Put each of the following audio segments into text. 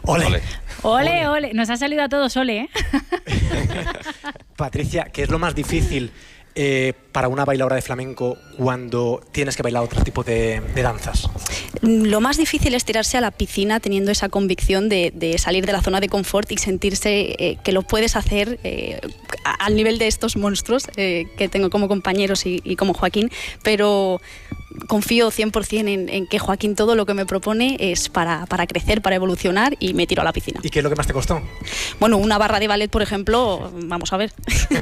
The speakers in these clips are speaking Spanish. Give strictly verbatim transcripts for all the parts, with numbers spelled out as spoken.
Ole. Ole. Ole, ole. Nos ha salido a todos ole, ¿eh? Patricia, ¿qué es lo más difícil eh, para una bailadora de flamenco cuando tienes que bailar otro tipo de, de danzas? Lo más difícil es tirarse a la piscina teniendo esa convicción de, de salir de la zona de confort y sentirse eh, que lo puedes hacer eh, a, al nivel de estos monstruos eh, que tengo como compañeros y, y como Joaquín, pero confío cien por cien en, en que Joaquín todo lo que me propone es para, para crecer, para evolucionar, y me tiro a la piscina. ¿Y qué es lo que más te costó? Bueno, una barra de ballet, por ejemplo, vamos a ver,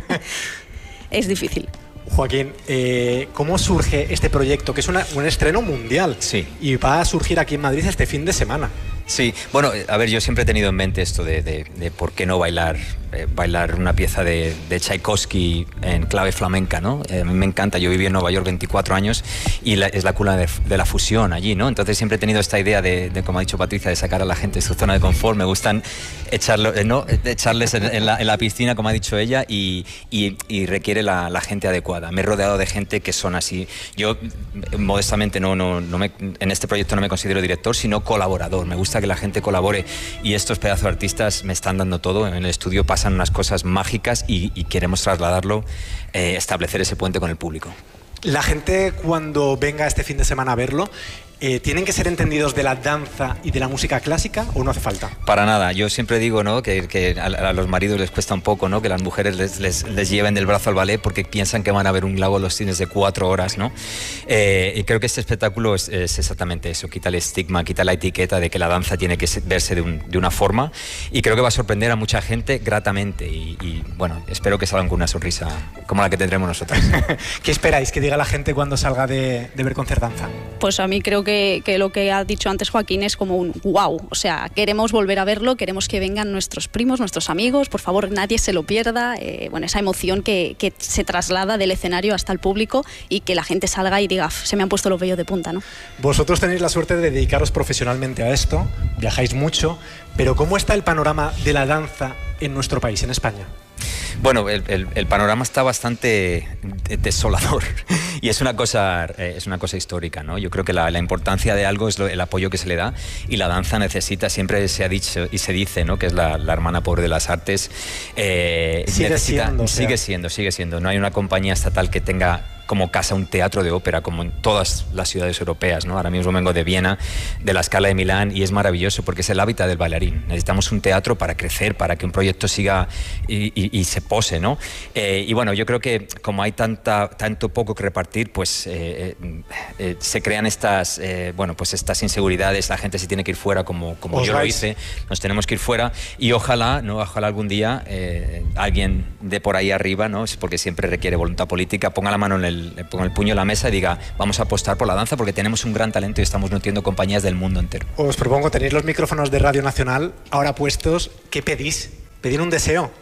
es difícil. Joaquín, eh, ¿cómo surge este proyecto? Que es una, un estreno mundial. Sí. Y va a surgir aquí en Madrid este fin de semana. Sí, bueno, a ver, yo siempre he tenido en mente esto de, de, de por qué no bailar, eh, bailar una pieza de, de Tchaikovsky en clave flamenca, ¿no? Eh, a mí me encanta, yo viví en Nueva York veinticuatro años y la, es la cuna de, de la fusión allí, ¿no? Entonces siempre he tenido esta idea de, de, como ha dicho Patricia, de sacar a la gente de su zona de confort. Me gustan echarlo, eh, ¿no? echarles en, en, la, en la piscina, como ha dicho ella, y, y, y requiere la, la gente adecuada. Me he rodeado de gente que son así. Yo, modestamente, no, no, no me, en este proyecto no me considero director, sino colaborador. Me gusta que la gente colabore, y estos pedazos de artistas me están dando todo. En el estudio pasan unas cosas mágicas y, y queremos trasladarlo, eh, establecer ese puente con el público. La gente, cuando venga este fin de semana a verlo, eh, ¿tienen que ser entendidos de la danza y de la música clásica o no hace falta? Para nada. Yo siempre digo, ¿no?, que, que a, a los maridos les cuesta un poco, ¿no?, que las mujeres les, les, les lleven del brazo al ballet porque piensan que van a ver un lago en los cines de cuatro horas, ¿no? Eh, y creo que este espectáculo es, es exactamente eso. Quita el estigma, quita la etiqueta de que la danza tiene que verse de, un, de una forma, y creo que va a sorprender a mucha gente gratamente, y, y bueno, espero que salgan con una sonrisa como la que tendremos nosotros. ¿Qué esperáis que diga la gente cuando salga de, de ver Concertdanza? Pues a mí creo que Que, que lo que ha dicho antes Joaquín es como un wow, o sea, queremos volver a verlo, queremos que vengan nuestros primos, nuestros amigos, por favor, nadie se lo pierda, eh, bueno, esa emoción que, que se traslada del escenario hasta el público y que la gente salga y diga, se me han puesto los vellos de punta, ¿no? Vosotros tenéis la suerte de dedicaros profesionalmente a esto, viajáis mucho, pero ¿cómo está el panorama de la danza en nuestro país, en España? Bueno, el, el, el panorama está bastante desolador y es una cosa, eh, es una cosa histórica, ¿no? Yo creo que la, la importancia de algo es lo, el apoyo que se le da, y la danza necesita, siempre se ha dicho y se dice, ¿no?, que es la, la hermana pobre de las artes. Eh, sigue necesita, siendo, sigue o sea. siendo, sigue siendo. No hay una compañía estatal que tenga como casa un teatro de ópera como en todas las ciudades europeas, ¿no? Ahora mismo vengo de Viena, de la Scala de Milán, y es maravilloso porque es el hábitat del bailarín. Necesitamos un teatro para crecer, para que un proyecto siga y, y, y se pose, ¿no? Eh, y bueno, yo creo que como hay tanta, tanto poco que repartir, pues eh, eh, se crean estas, eh, bueno, pues estas inseguridades. La gente se tiene que ir fuera, como, como yo lo hice. Nos tenemos que ir fuera, y ojalá, ¿no? Ojalá algún día eh, alguien de por ahí arriba, ¿no?, porque siempre requiere voluntad política, ponga la mano en el le ponga el puño en la mesa y diga, vamos a apostar por la danza porque tenemos un gran talento y estamos nutriendo compañías del mundo entero. Os propongo, tenéis los micrófonos de Radio Nacional ahora puestos. ¿Qué pedís? ¿Pedir un deseo?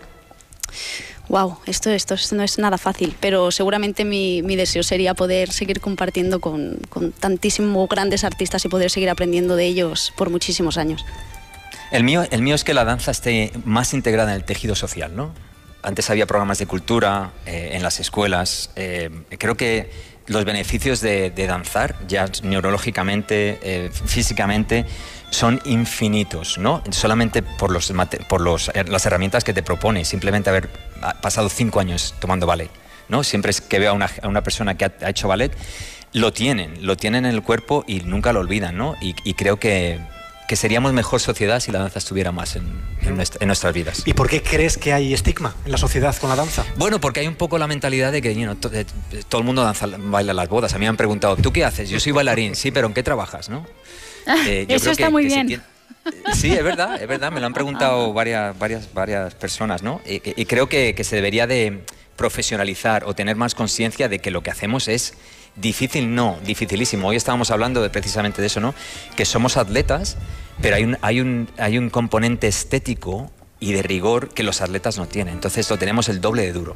Wow, esto, esto no es nada fácil, pero seguramente mi, mi deseo sería poder seguir compartiendo con, con tantísimos grandes artistas y poder seguir aprendiendo de ellos por muchísimos años. El mío, el mío es que la danza esté más integrada en el tejido social, ¿no? Antes había programas de cultura eh, en las escuelas. Eh, creo que los beneficios de, de danzar, ya neurológicamente, eh, físicamente, son infinitos, ¿no? Solamente por, los, por los, las herramientas que te propone, simplemente haber pasado cinco años tomando ballet, ¿no? Siempre es que veo a una, a una persona que ha, ha hecho ballet, lo tienen, lo tienen en el cuerpo y nunca lo olvidan, ¿no? Y, y creo que... que seríamos mejor sociedad si la danza estuviera más en, en, nuestra, en nuestras vidas. ¿Y por qué crees que hay estigma en la sociedad con la danza? Bueno, porque hay un poco la mentalidad de que you know, to, de, todo el mundo danza, baila las bodas. A mí me han preguntado, ¿tú qué haces? Yo soy bailarín, sí, pero ¿en qué trabajas, no? Eh, yo Eso creo está que, muy que bien. Tiene... Sí, es verdad, es verdad. Me lo han preguntado varias, varias, varias personas, ¿no? Y, y creo que, que se debería de profesionalizar o tener más conciencia de que lo que hacemos es difícil, no, dificilísimo. Hoy estábamos hablando de, precisamente de eso, ¿no? Que somos atletas, pero hay un, hay un, hay un componente estético y de rigor que los atletas no tienen. Entonces lo tenemos el doble de duro.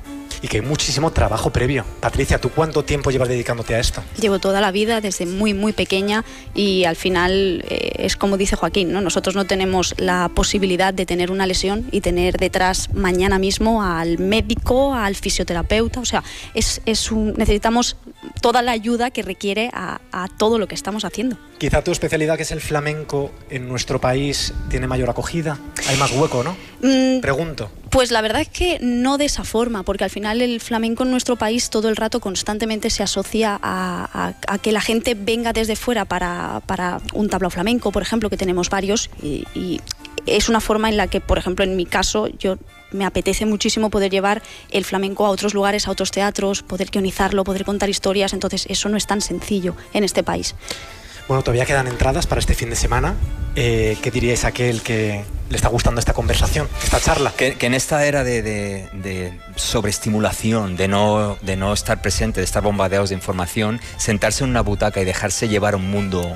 y que hay muchísimo trabajo previo. Patricia, ¿tú cuánto tiempo llevas dedicándote a esto? Llevo toda la vida, desde muy, muy pequeña, y al final eh, es como dice Joaquín, ¿no? Nosotros no tenemos la posibilidad de tener una lesión y tener detrás mañana mismo al médico, al fisioterapeuta, o sea, es, es un, necesitamos toda la ayuda que requiere a, a todo lo que estamos haciendo. Quizá tu especialidad, que es el flamenco, en nuestro país tiene mayor acogida, hay más hueco, ¿no? Mm, Pregunto. Pues la verdad es que no de esa forma, porque al final el flamenco en nuestro país todo el rato constantemente se asocia a, a, a que la gente venga desde fuera para, para un tablao flamenco, por ejemplo, que tenemos varios, y, y es una forma en la que, por ejemplo, en mi caso, yo me apetece muchísimo poder llevar el flamenco a otros lugares, a otros teatros, poder guionizarlo, poder contar historias, entonces eso no es tan sencillo en este país. Bueno, todavía quedan entradas para este fin de semana. Eh, ¿Qué diríais a aquel que le está gustando esta conversación, esta charla? Que, que en esta era de, de, de sobreestimulación, de no, de no estar presente, de estar bombardeados de información, sentarse en una butaca y dejarse llevar a un mundo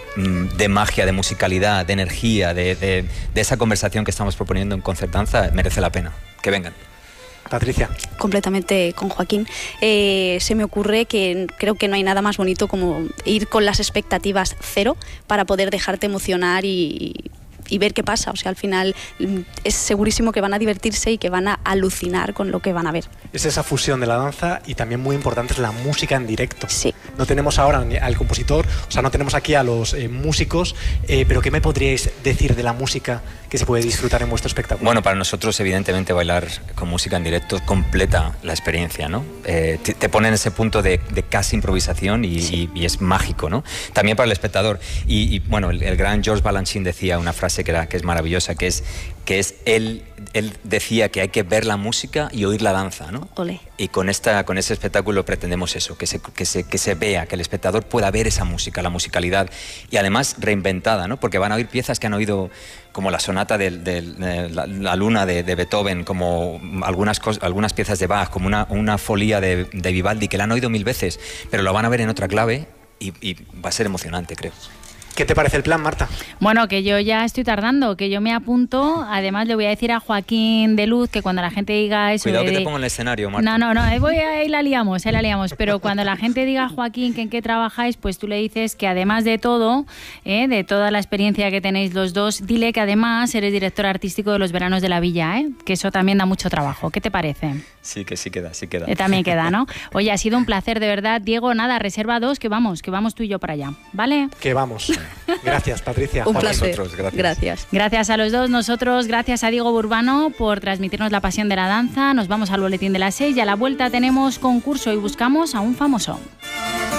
de magia, de musicalidad, de energía, de, de, de esa conversación que estamos proponiendo en Concertanza, merece la pena. Que vengan. Patricia. Completamente con Joaquín. Eh, se me ocurre que creo que no hay nada más bonito como ir con las expectativas cero para poder dejarte emocionar y, y ver qué pasa. O sea, al final es segurísimo que van a divertirse y que van a alucinar con lo que van a ver. Es esa fusión de la danza y también muy importante es la música en directo. Sí. No tenemos ahora al compositor, o sea, no tenemos aquí a los eh, músicos, eh, pero ¿qué me podríais decir de la música que se puede disfrutar en vuestro espectáculo? Bueno, para nosotros, evidentemente, bailar con música en directo completa la experiencia, ¿no? Eh, te, te pone en ese punto de, de casi improvisación y, sí. y, y es mágico, ¿no? También para el espectador. Y, y bueno, el, el gran George Balanchine decía una frase que, era, que es maravillosa, que es, que es él, él decía que hay que ver la música y oír la danza, ¿no? Olé. Y con, esta, con ese espectáculo pretendemos eso, que se, que, se, que se vea, que el espectador pueda ver esa música, la musicalidad, y además reinventada, ¿no? Porque van a oír piezas que han oído, como la sonata de, de, de la, la luna de, de Beethoven, como algunas, cosas, algunas piezas de Bach, como una, una folía de, de Vivaldi, que la han oído mil veces, pero lo van a ver en otra clave y, y va a ser emocionante, creo. ¿Qué te parece el plan, Marta? Bueno, que yo ya estoy tardando, que yo me apunto. Además, le voy a decir a Joaquín de Luz que cuando la gente diga eso... Cuidado de... que te pongo en el escenario, Marta. No, no, no, ahí, voy, ahí la liamos, ahí la liamos. Pero cuando la gente diga, Joaquín, que en qué trabajáis, pues tú le dices que además de todo, eh, de toda la experiencia que tenéis los dos, dile que además eres director artístico de los veranos de la Villa, ¿eh? Que eso también da mucho trabajo. ¿Qué te parece? Sí, que sí queda, sí queda. Eh, también queda, ¿no? Oye, ha sido un placer, de verdad. Diego, nada, reserva dos, que vamos, que vamos tú y yo para allá, ¿vale? Que vamos. Gracias, Patricia. Un placer. Vosotros, gracias. gracias. Gracias a los dos, nosotros, gracias a Diego Burbano por transmitirnos la pasión de la danza. Nos vamos al boletín de las seis y a la vuelta tenemos concurso y buscamos a un famoso.